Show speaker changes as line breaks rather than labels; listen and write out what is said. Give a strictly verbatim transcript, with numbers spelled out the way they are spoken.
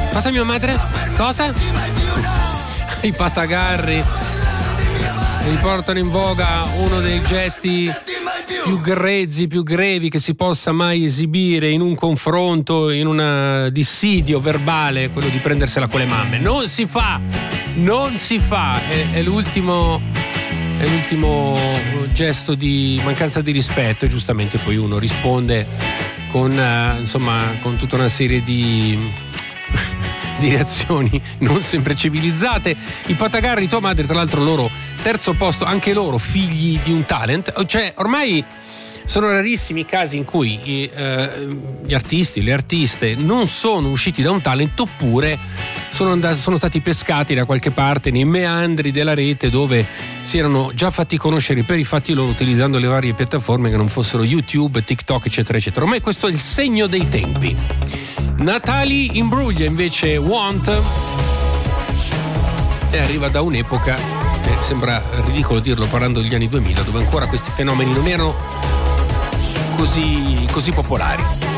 Cosa mia madre? Cosa? I patagarri riportano in voga uno dei gesti più grezzi, più grevi che si possa mai esibire in un confronto, in un dissidio verbale, quello di prendersela con le mamme. Non si fa, non si fa, è, è l'ultimo è l'ultimo gesto di mancanza di rispetto, e giustamente poi uno risponde con uh, insomma con tutta una serie di di reazioni non sempre civilizzate. I patagarri, tua madre, tra l'altro loro terzo posto, anche loro figli di un talent, cioè ormai sono rarissimi i casi in cui i, eh, gli artisti, le artiste non sono usciti da un talent, oppure sono, andati, sono stati pescati da qualche parte nei meandri della rete, dove si erano già fatti conoscere per i fatti loro utilizzando le varie piattaforme che non fossero YouTube, TikTok, eccetera eccetera. Ormai questo è il segno dei tempi. Natali imbruglia invece Want, e arriva da un'epoca, eh, sembra ridicolo dirlo parlando degli anni duemila, dove ancora questi fenomeni non erano così, così popolari.